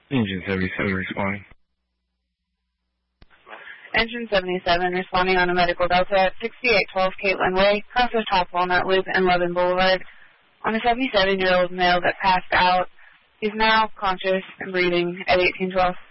Engine 77 responding. Engine 77 responding on a medical delta at 6812 Caitlin Way, across the Top Walnut Loop and Levin Boulevard. On a 77-year-old male that passed out. He's now conscious and breathing at 1812.